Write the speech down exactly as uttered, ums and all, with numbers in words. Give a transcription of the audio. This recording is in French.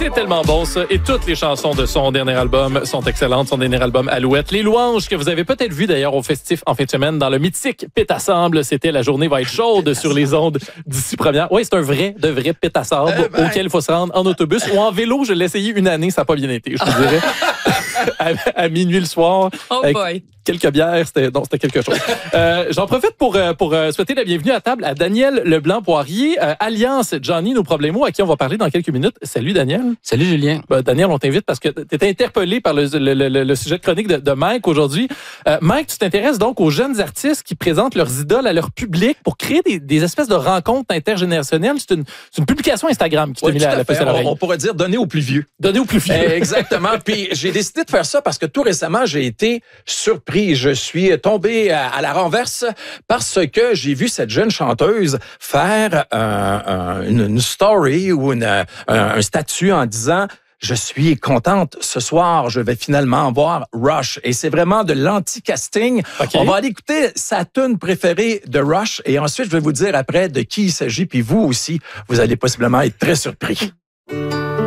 C'est tellement bon, ça. Et toutes les chansons de son dernier album sont excellentes. Son dernier album, Alouette. Les louanges que vous avez peut-être vu d'ailleurs au festif en fin de semaine dans le mythique Pit à Sable. C'était La journée va être chaude sur les ondes d'ici première. Oui, c'est un vrai, de vrai Pit à Sable euh, ben... auquel il faut se rendre en autobus ou en vélo. Je l'ai essayé une année, ça n'a pas bien été, je vous dirais. à, à minuit le soir. Oh avec boy. Quelques bières, c'était, non, c'était quelque chose. Euh, j'en profite pour, pour souhaiter la bienvenue à table à Daniel Leblanc-Poirier, euh, Alliance Johnny Nos Problemos, à qui on va parler dans quelques minutes. Salut, Daniel. Salut, Julien. Ben, Daniel, on t'invite parce que tu étais interpellé par le, le, le, le sujet de chronique de, de Mike aujourd'hui. Euh, Mike, tu t'intéresses donc aux jeunes artistes qui présentent leurs idoles à leur public pour créer des, des espèces de rencontres intergénérationnelles. C'est une, c'est une publication Instagram qui t'a oui, mis la, la puce à l'oreille. On, on pourrait dire donner aux plus vieux. Donner aux plus vieux. Euh, exactement. Puis j'ai décidé de faire ça parce que tout récemment, j'ai été surpris. Je suis tombé à, à la renverse parce que j'ai vu cette jeune chanteuse faire un, un, une, une story ou une, un, un statut en disant « Je suis contente, ce soir, je vais finalement voir Rush ». Et c'est vraiment de l'anti-casting. Okay. On va aller écouter sa tune préférée de Rush et ensuite, je vais vous dire après de qui il s'agit. Puis vous aussi, vous allez possiblement être très surpris.